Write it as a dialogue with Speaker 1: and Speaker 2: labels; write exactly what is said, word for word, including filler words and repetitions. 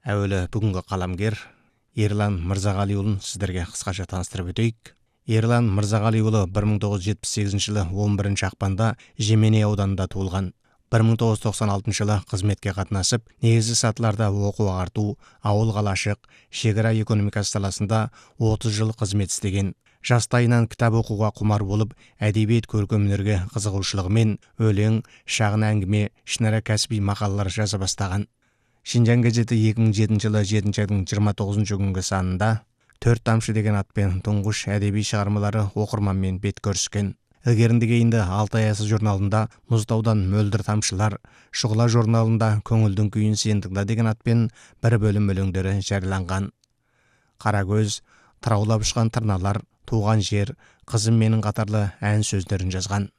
Speaker 1: Әуелі бүгінгі қаламгер Ерлан Мырзағалиұлын сіздерге қысқаша таныстырып өтейік. Ерлан Мырзағалиұлы бір мың тоғыз жүз жетпіс сегізінші жылы он бірінші ақпанда Жеменей ауданында туылған. бір мың тоғыз жүз тоқсан алтыншы жылы қызметке қатынасып, негізгі сатыларда оқу ағарту, ауыл қалашық, шекара экономикасы саласында отыз жыл қызмет істеген. Жастайынан кітап оқуға құмар болып, әдебиет көркем өнерге қызығушылығымен өлең, шағын әңгіме, ішінара кәсіби мақалалар жаза бастаған. Шинжаң газеті екі мың жетінші жылы жетінші айдың жиырма тоғызыншы күнгі санында «Төрт тамшы» деген атпен тұңғыш әдеби шығармалары оқырманмен бет көріскен. Ілгерінді кейінді Алтай аясы журналында «Мұзтаудан мөлдір тамшылар», Шұғыла журналында «Көңілдің күйін сен тыңда» деген атпен бір бөлім өлеңдері жарияланған. Қарагөз, Тыраулап ұшқан тырналар, Туған жер, Қызым менің қатарлы ән сөздерін жазған.